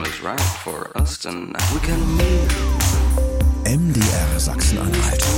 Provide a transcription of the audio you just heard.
time is right for us tonight. We can move. MDR Sachsen-Anhalt.